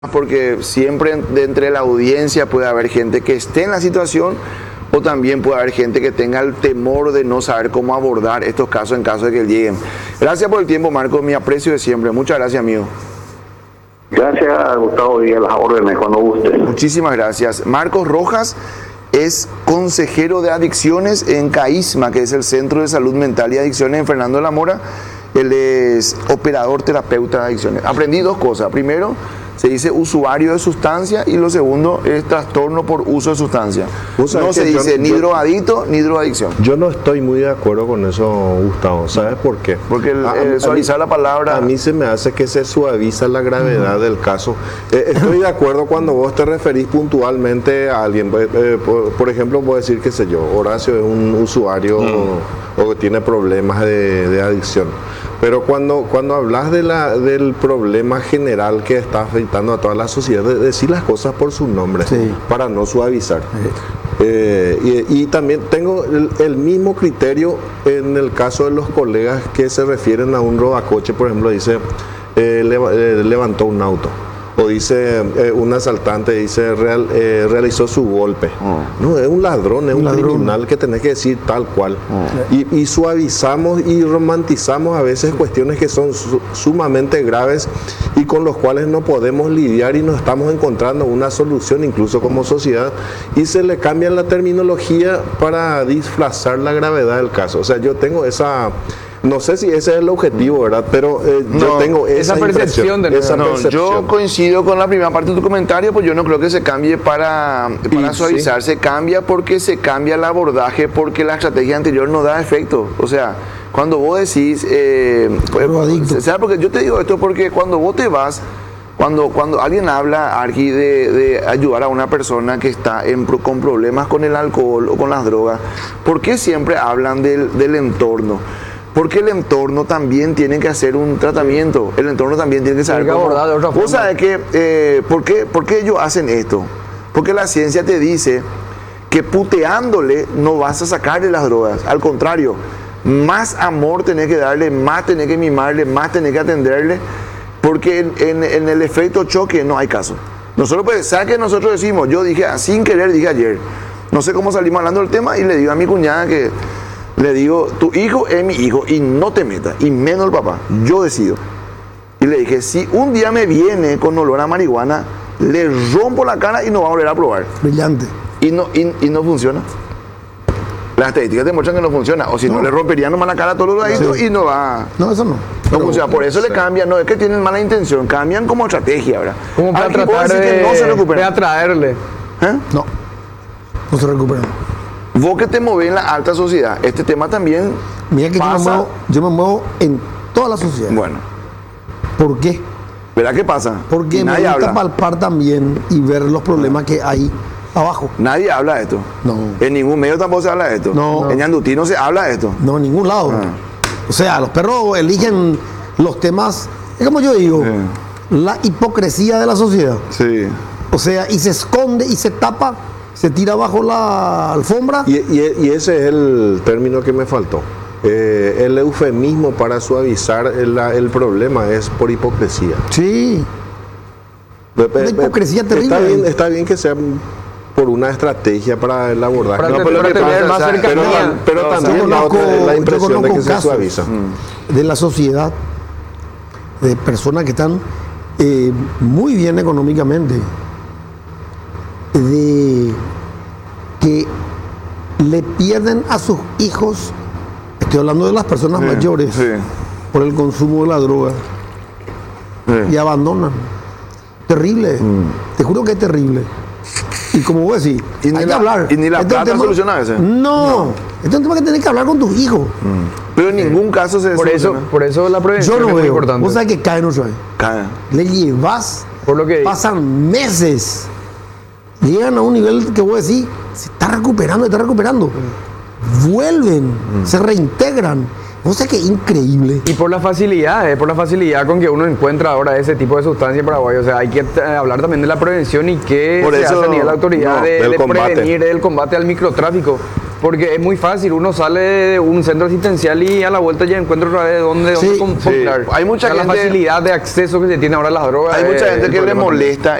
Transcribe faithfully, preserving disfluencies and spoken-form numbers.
porque siempre de entre la audiencia puede haber gente que esté en la situación o también puede haber gente que tenga el temor de no saber cómo abordar estos casos en caso de que lleguen. Gracias por el tiempo, Marcos, mi aprecio de siempre. Muchas gracias, amigo. Gracias, Gustavo, y a las órdenes cuando guste. Muchísimas gracias. Marcos Rojas es consejero de adicciones en CAISMA, que es el Centro de Salud Mental y Adicciones en Fernando de la Mora. Él es operador terapeuta de adicciones. Aprendí dos cosas. Primero, se dice usuario de sustancia, y lo segundo es trastorno por uso de sustancia. No se dice yo, ni yo, drogadicto ni drogadicción. Yo no estoy muy de acuerdo con eso, Gustavo. ¿Sabes por qué? Porque el, el suavizar la palabra... A mí se me hace que se suaviza la gravedad uh-huh. del caso. Eh, estoy de acuerdo cuando vos te referís puntualmente a alguien. Eh, por, por ejemplo, puedo decir, qué sé yo, Horacio es un usuario uh-huh. o que tiene problemas de, de adicción. Pero cuando, cuando hablas de la, del problema general que está afectando a toda la sociedad, de decir las cosas por su nombre, sí. para no suavizar. Sí. Eh, y, y también tengo el, el mismo criterio en el caso de los colegas que se refieren a un robacoche, por ejemplo, dice, eh, le, eh, levantó un auto. O dice, eh, un asaltante dice, real, eh, realizó su golpe. Oh. No, es un ladrón, es un, un ladrón. criminal que tenés que decir tal cual. Oh. Y, y suavizamos y romantizamos a veces cuestiones que son su, sumamente graves y con los cuales no podemos lidiar y no estamos encontrando una solución incluso como sociedad. Y se le cambia la terminología para disfrazar la gravedad del caso. O sea, yo tengo esa... No sé si ese es el objetivo, ¿verdad? Pero eh, no, yo tengo esa, esa percepción. De esa no, percepción. Yo coincido con la primera parte de tu comentario, pues yo no creo que se cambie para, para suavizar. Sí. Se cambia porque se cambia el abordaje, porque la estrategia anterior no da efecto. O sea, cuando vos decís... Eh, pues, o sea, porque yo te digo esto porque cuando vos te vas... Cuando, cuando alguien habla, Arqui, de, de ayudar a una persona que está en, con problemas con el alcohol o con las drogas, ¿por qué siempre hablan del, del entorno? Porque el entorno también tiene que hacer un tratamiento, el entorno también tiene que saber cómo abordar de otra forma. Vos sabés que, eh, ¿por qué, ¿por qué ellos hacen esto? Porque la ciencia te dice que puteándole no vas a sacarle las drogas, al contrario, más amor tenés que darle, más tenés que mimarle, más tenés que atenderle, porque en, en, en el efecto choque no hay caso. Nosotros, pues, ¿sabes qué nosotros decimos? Yo dije, sin querer, dije ayer, no sé cómo salimos hablando del tema, y le digo a mi cuñada que... Le digo, tu hijo es mi hijo y no te metas, y menos el papá, yo decido. Y le dije, si un día me viene con olor a marihuana, le rompo la cara y no va a volver a probar. Brillante. Y no, y, y no funciona. Las estadísticas demuestran que no funciona. O si no, no le romperían nomás la cara a todos los laditos sí. y no va. No, eso no. No Pero, funciona. Por eso sí. le cambian, no es que tienen mala intención, cambian como estrategia, ¿verdad? Como para tratar de, que no se recuperen. de atraerle. ¿Eh? No, no se recuperan. Vos que te mueves en la alta sociedad, este tema también Mira que pasa... yo, me muevo, yo me muevo en toda la sociedad. Bueno. ¿Por qué? ¿Verdad qué pasa? Porque me gusta habla. palpar también y ver los problemas que hay abajo. Nadie habla de esto. No. En ningún medio tampoco se habla de esto. No. En Ñandutí no se habla de esto. No, en ningún lado. Ah. O sea, los perros eligen los temas, es como yo digo, sí. la hipocresía de la sociedad. Sí. O sea, y se esconde y se tapa, se tira bajo la alfombra. Y, y, y ese es el término que me faltó. Eh, el eufemismo para suavizar el, el problema es por hipocresía. Sí. Una hipocresía terrible. Está bien, está bien que sea por una estrategia para el abordaje. Para no, pero pero, tener más pero, pero, pero también conozco, la, la impresión de que se suaviza. De la sociedad, de personas que están eh, muy bien económicamente, de que le pierden a sus hijos, estoy hablando de las personas sí, mayores, sí. por el consumo de la droga, sí. y abandonan. Terrible, mm. te juro que es terrible. Y como vos decís, y hay que la, hablar. ¿Y ni la este plata soluciona eso? No, no, este es un tema que tenés que hablar con tus hijos. Mm. Pero en ningún caso se por soluciona. eso, por eso la prevención Yo no es veo. muy importante. Vos sabés que caen otra vez. Caen. Le llevas, por lo que pasan meses, llegan a un nivel que vos decís, se está recuperando, se está recuperando. Mm. Vuelven, mm. se reintegran. No sé qué increíble. Y por la facilidad, eh, por la facilidad con que uno encuentra ahora ese tipo de sustancia en Paraguay. O sea, hay que eh, hablar también de la prevención y qué por se eso, hace a nivel de autoridad no, de, del de combate. prevenir el combate al microtráfico. Porque es muy fácil, uno sale de un centro asistencial y a la vuelta ya encuentra otra vez dónde, Sí, dónde comprar. sí. Hay mucha O sea, gente- la facilidad de acceso que se tiene ahora a las drogas. Hay mucha es gente el que le problema también. molesta